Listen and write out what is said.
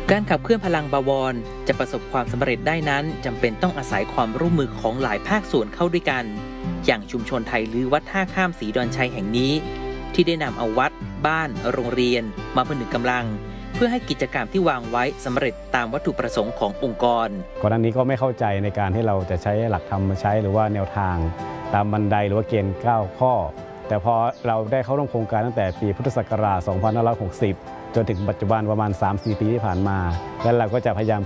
การขับเคลื่อนพลังบวรจะประสบความสำเร็จได้นั้นจำเป็นต้องอาศัยความร่วมมือของหลายภาคส่วนเข้าด้วยกันอย่างชุมชนไทยลือวัดท่าข้ามศรีดอนชัยแห่งนี้ที่ได้นำเอาวัดบ้านโรงเรียนมาผนึกกำลังเพื่อให้กิจกรรมที่วางไว้สำเร็จตามวัตถุประสงค์ขององค์กรก่อนหน้านี้ก็ไม่เข้าใจในการที่เราจะใช้หลักธรรมมาใช้หรือว่าแนวทางตามบันไดหรือว่าเกณฑ์9ข้อแต่พอเราได้เข้าร่วมโครงการตั้งแต่ปีพุทธศักราช 2560 จนถึงปัจจุบันประมาณ 3-4 ปีที่ผ่านมาและเราก็จะพยายาม